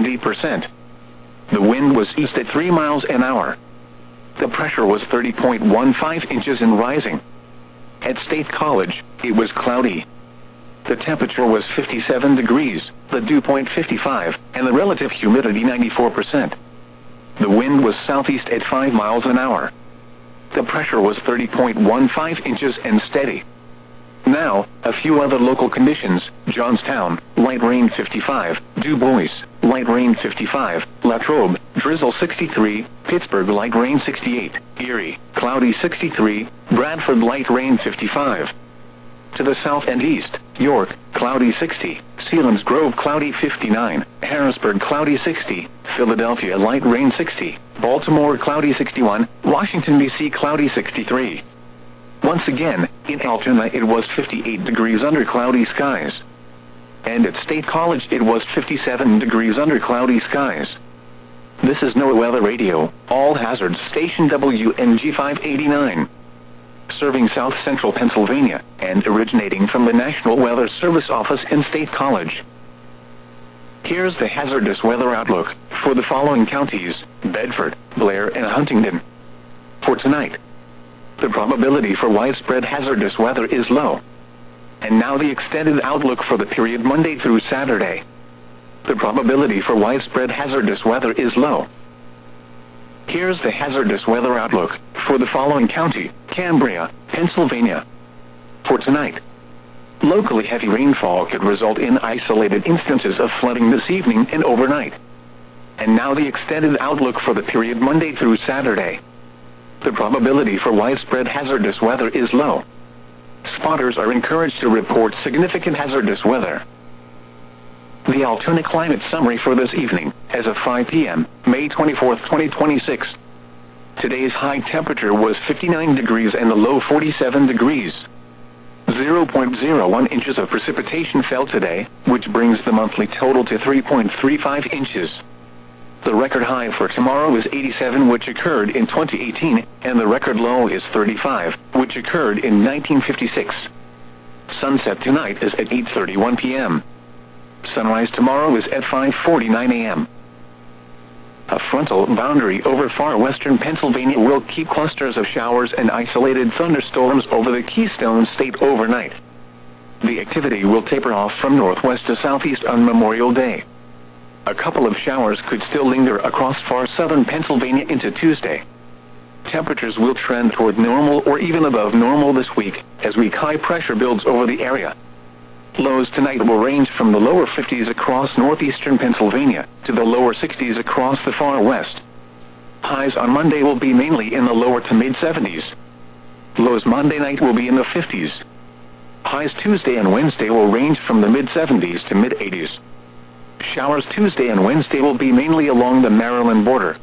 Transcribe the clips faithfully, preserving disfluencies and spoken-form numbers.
ninety percent. The wind was east at three miles an hour. The pressure was thirty point one five inches and rising. At State College, it was cloudy. The temperature was fifty-seven degrees, the dew point fifty-five, and the relative humidity ninety-four percent. The wind was southeast at five miles an hour. The pressure was thirty point one five inches and steady. Now, a few other local conditions: Johnstown, light rain fifty-five, Du Bois, light rain fifty-five, Latrobe, drizzle sixty-three, Pittsburgh, light rain sixty-eight, Erie, cloudy sixty-three, Bradford, light rain fifty-five. To the south and east, York, cloudy sixty, Selinsgrove, cloudy fifty-nine, Harrisburg, cloudy sixty, Philadelphia, light rain sixty, Baltimore, cloudy sixty-one, Washington, D C, cloudy sixty-three. Once again, in Altoona it was fifty-eight degrees under cloudy skies. And at State College it was fifty-seven degrees under cloudy skies. This is NOAA Weather Radio, All Hazards Station W N G five eighty-nine. Serving South Central Pennsylvania, and originating from the National Weather Service office in State College. Here's the hazardous weather outlook for the following counties: Bedford, Blair, and Huntingdon. For tonight, the probability for widespread hazardous weather is low. And now the extended outlook for the period Monday through Saturday. The probability for widespread hazardous weather is low. Here's the hazardous weather outlook for the following county: Cambria, Pennsylvania. For tonight, locally heavy rainfall could result in isolated instances of flooding this evening and overnight. And now the extended outlook for the period Monday through Saturday. The probability for widespread hazardous weather is low. Spotters are encouraged to report significant hazardous weather. The Altoona climate summary for this evening, as of five p m, May twenty-fourth, twenty twenty-six. Today's high temperature was fifty-nine degrees and the low forty-seven degrees. zero point zero one inches of precipitation fell today, which brings the monthly total to three point three five inches. The record high for tomorrow is eighty-seven, which occurred in twenty eighteen, and the record low is thirty-five, which occurred in nineteen fifty-six. Sunset tonight is at eight thirty-one p m Sunrise tomorrow is at five forty-nine a m A frontal boundary over far western Pennsylvania will keep clusters of showers and isolated thunderstorms over the Keystone State overnight. The activity will taper off from northwest to southeast on Memorial Day. A couple of showers could still linger across far southern Pennsylvania into Tuesday. Temperatures will trend toward normal or even above normal this week, as weak high pressure builds over the area. Lows tonight will range from the lower fifties across northeastern Pennsylvania to the lower sixties across the far west. Highs on Monday will be mainly in the lower to mid seventies. Lows Monday night will be in the fifties. Highs Tuesday and Wednesday will range from the mid seventies to mid eighties. Showers Tuesday and Wednesday will be mainly along the Maryland border.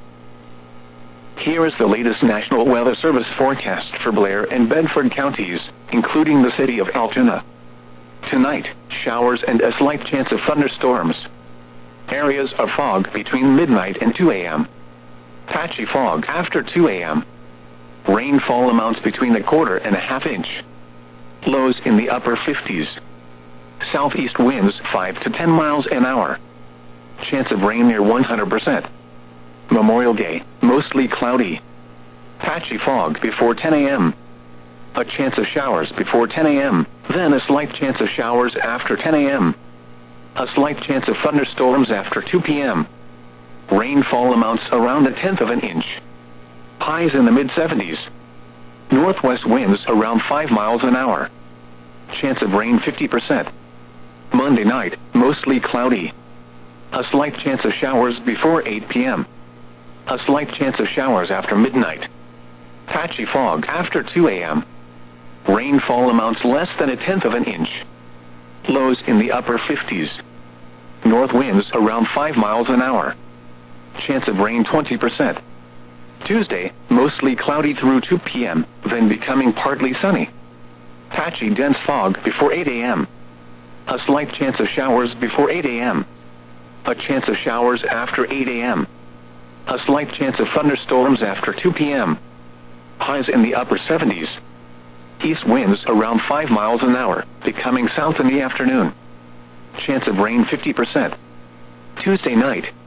Here is the latest National Weather Service forecast for Blair and Bedford counties, including the city of Altoona. Tonight, showers and a slight chance of thunderstorms. Areas of fog between midnight and two a m Patchy fog after two a m Rainfall amounts between a quarter and a half inch. Lows in the upper fifties. Southeast winds five to ten miles an hour. Chance of rain near one hundred percent. Memorial Day, mostly cloudy. Patchy fog before ten a m A chance of showers before ten a m, then a slight chance of showers after ten a m A slight chance of thunderstorms after two p m Rainfall amounts around a tenth of an inch. Highs in the mid seventies. Northwest winds around five miles an hour. Chance of rain fifty percent. Monday night, mostly cloudy. A slight chance of showers before eight p m A slight chance of showers after midnight. Patchy fog after two a m Rainfall amounts less than a tenth of an inch. Lows in the upper fifties. North winds around five miles an hour. Chance of rain twenty percent. Tuesday, mostly cloudy through two p m, then becoming partly sunny. Patchy dense fog before eight a m A slight chance of showers before eight a m A chance of showers after eight a m A slight chance of thunderstorms after two p m Highs in the upper seventies. East winds around five miles an hour, becoming south in the afternoon. Chance of rain fifty percent. Tuesday night,